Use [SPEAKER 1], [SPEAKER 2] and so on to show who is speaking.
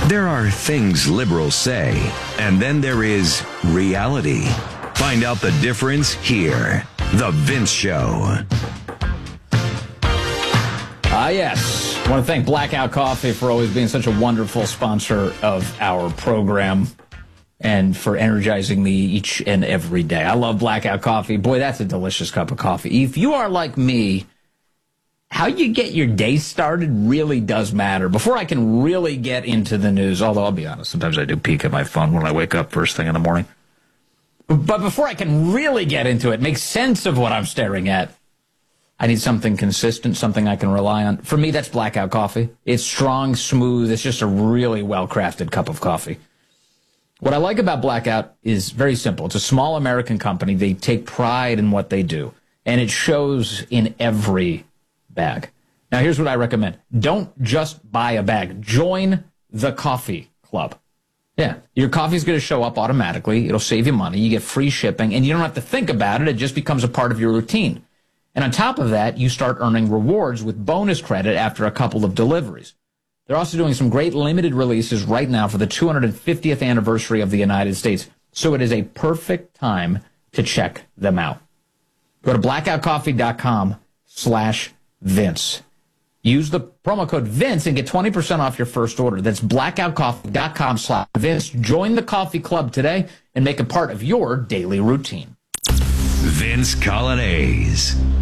[SPEAKER 1] There are things liberals say, and then there is reality. Find out the difference here. The Vince Show.
[SPEAKER 2] Yes. I want to thank Blackout Coffee for always being such a wonderful sponsor of our program and for energizing me each and every day. I love Blackout Coffee. Boy, that's a delicious cup of coffee. If you are like me, how you get your day started really does matter. Before I can really get into the news, although I'll be honest, sometimes I do peek at my phone when I wake up first thing in the morning. But before I can really get into it, make sense of what I'm staring at, I need something consistent, something I can rely on. For me, that's Blackout Coffee. It's strong, smooth. It's just a really well-crafted cup of coffee. What I like about Blackout is very simple. It's a small American company. They take pride in what they do, and it shows in every bag. Now, here's what I recommend. Don't just buy a bag. Join the coffee club. Yeah, your coffee's going to show up automatically. It'll save you money. You get free shipping, and you don't have to think about it. It just becomes a part of your routine. And on top of that, you start earning rewards with bonus credit after a couple of deliveries. They're also doing some great limited releases right now for the 250th anniversary of the United States. So it is a perfect time to check them out. Go to blackoutcoffee.com/Vince. Use the promo code Vince and get 20% off your first order. That's blackoutcoffee.com/Vince. Join the coffee club today and make it part of your daily routine.
[SPEAKER 1] Vince Coglianese.